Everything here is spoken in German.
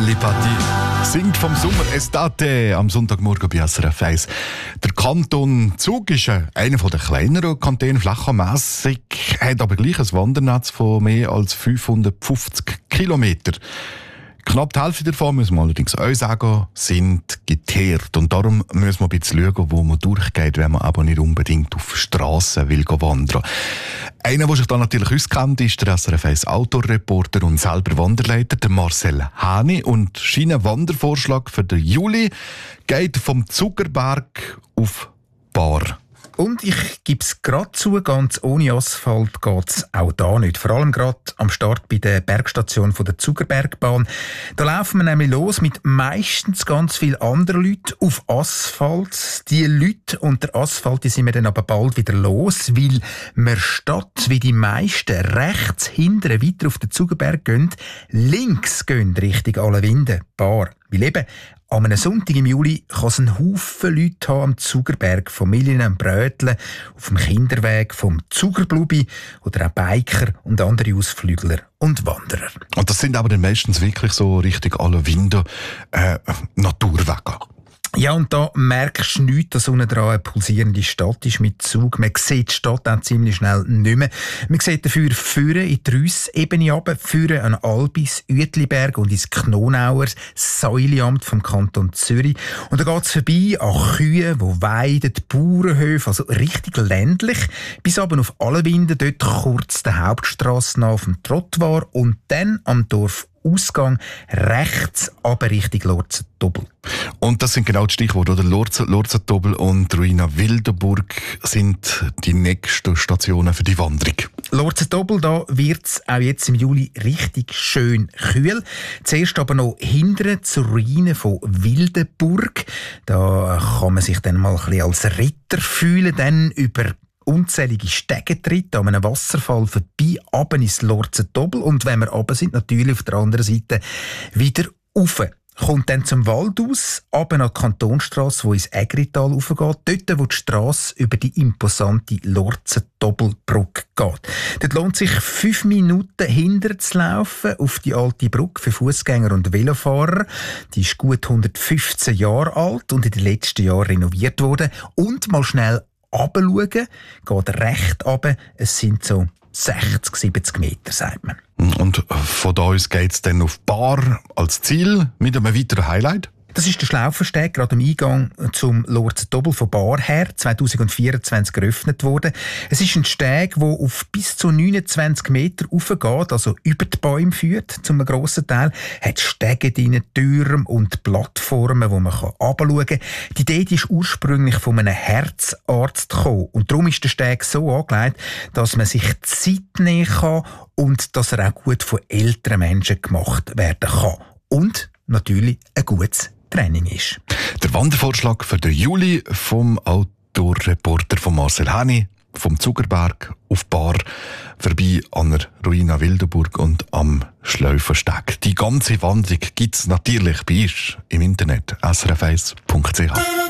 Belle Partie. Singt vom Sommer Estate am Sonntagmorgen bei SRF 1. Der Kanton Zug ist einer der kleineren Kantone, flächenmässig, hat aber gleich ein Wandernetz von mehr als 550 Kilometern. Knapp die Hälfte davon, müssen wir allerdings auch sagen, sind geteert. Und darum müssen wir ein bisschen schauen, wo man durchgeht, wenn man aber nicht unbedingt auf Strassen will wandern. Einer, der sich da natürlich auskennt, ist der SRF 1 Outdoor-Reporter und selber Wanderleiter, der Marcel Häni. Und sein Wandervorschlag für den Juli geht vom Zuckerberg auf Bar. Und ich gebe es gerade zu, ganz ohne Asphalt geht es auch da nicht. Vor allem gerade am Start bei der Bergstation von der Zuckerbergbahn. Da laufen wir nämlich los mit meistens ganz vielen anderen Leuten auf Asphalt. Die Leute und der Asphalt, die sind wir dann aber bald wieder los, weil wir statt wie die meisten rechts hinten weiter auf den Zuckerberg gehen, links gehen Richtung Allewinde, Bar. Weil eben an einem Sonntag im Juli kann es einen Haufen Leute haben am Zuckerberg, Familien am Bröteln, auf dem Kinderweg vom Zuckerblubi oder auch Biker und andere Ausflügler und Wanderer. Und das sind aber dann meistens wirklich so richtig alle Winde Naturwege. Ja, und da merkst du nichts, dass unten dran eine pulsierende Stadt ist mit Zug. Man sieht die Stadt auch ziemlich schnell nicht mehr. Man sieht dafür Führen in die Rüssebene runter, Führen an Albis, Uetliberg und ins Knonauer Säuleamt vom Kanton Zürich. Und da geht es vorbei an Kühe, die weiden, Bauernhöfe, also richtig ländlich, bis aber auf Allewinde, dort kurz der Hauptstrasse nach auf dem Trottoir und dann am Dorfausgang rechts aber Richtung Lorzentobel. Und das sind genau die Stichworte, oder? Lorzentobel und Ruina Wildenburg sind die nächsten Stationen für die Wanderung. Lorzentobel, da wird es auch jetzt im Juli richtig schön kühl. Zuerst aber noch hinten zur Ruine von Wildenburg. Da kann man sich dann mal ein bisschen als Ritter fühlen, dann über unzählige Stegentritte an einem Wasserfall vorbei, runter ins Lorzentobel und wenn wir runter sind, natürlich auf der anderen Seite wieder rauf. Kommt dann zum Wald aus, runter an die Kantonstrasse, die ins Ägrital raufgeht, dort, wo die Strasse über die imposante Lorzentobelbrücke geht. Dort lohnt sich 5 Minuten hinter zu laufen auf die alte Brücke für Fußgänger und Velofahrer. Die ist gut 115 Jahre alt und in den letzten Jahren renoviert worden. Und mal schnell runterschauen, geht recht runter. Es sind so 60, 70 Meter, sagt man. Und von da aus geht es dann auf Bar als Ziel mit einem weiteren Highlight? Das ist der Schlaufersteg, gerade am Eingang zum Lorzentobel von Bar her, 2024 geöffnet worden. Es ist ein Steg, der auf bis zu 29 Meter raufgeht, also über die Bäume führt, zum grossen Teil. Hat Stege drin, Türme und Plattformen, wo man runterschauen kann. Die Idee ist ursprünglich von einem Herzarzt gekommen. Und darum ist der Steg so angelegt, dass man sich Zeit nehmen kann und dass er auch gut von älteren Menschen gemacht werden kann. Und natürlich ein gutes Training ist. Der Wandervorschlag für den Juli vom Outdoor-Reporter von Marcel Häni, vom Zuckerberg auf Bar, vorbei an der Ruina Wildenburg und am Schlaufersteg. Die ganze Wanderung gibt es natürlich bei uns im Internet, srf1.ch.